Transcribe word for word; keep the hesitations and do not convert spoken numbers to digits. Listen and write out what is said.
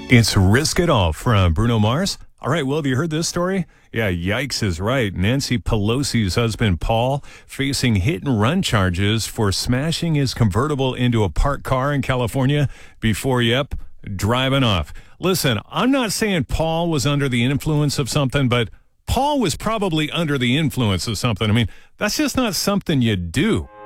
It's Risk It All from Bruno Mars. All right, well, have you heard this story? Yeah, yikes is right. Nancy Pelosi's husband, Paul, facing hit-and-run charges for smashing his convertible into a parked car in California before, yep, driving off. Listen, I'm not saying Paul was under the influence of something, but Paul was probably under the influence of something. I mean, that's just not something you do.